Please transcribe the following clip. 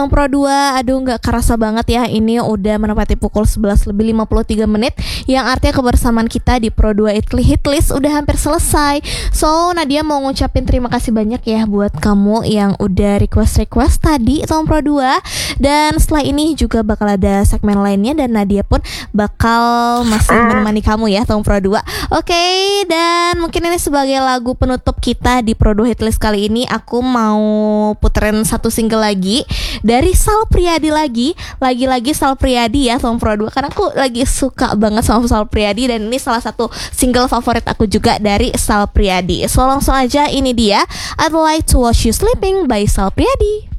Pro 2, aduh nggak kerasa banget ya, ini udah menepati pukul 11 lebih 53 menit, yang artinya kebersamaan kita di Pro 2 Hitlist udah hampir selesai. So Nadia mau ngucapin terima kasih banyak ya buat kamu yang udah request tadi Tom Pro 2. Dan setelah ini juga bakal ada segmen lainnya, dan Nadia pun bakal masih menemani kamu ya Tom Pro 2. Oke, dan mungkin ini sebagai lagu penutup kita di Pro 2 Hitlist kali ini, aku mau puterin satu single lagi dari Sal Priadi lagi Sal Priadi ya Tom Pro 2, karena aku lagi suka banget sama Sal Priadi, dan ini salah satu single favorit aku juga dari Sal Priadi. So langsung aja, ini dia I'd Like to Watch You Sleeping by Sal Priadi.